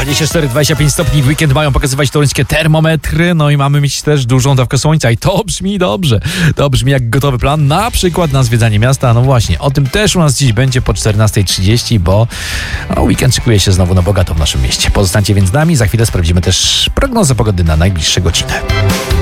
24-25 stopni w weekend mają pokazywać toruńskie termometry, no i mamy mieć też dużą dawkę słońca i to brzmi dobrze. To brzmi jak gotowy plan, na przykład na zwiedzanie miasta. No właśnie, o tym też u nas dziś będzie po 14:30, bo weekend szykuje się znowu na bogato w naszym mieście. Pozostańcie więc z nami, za chwilę sprawdzimy też prognozę pogody na najbliższe godziny.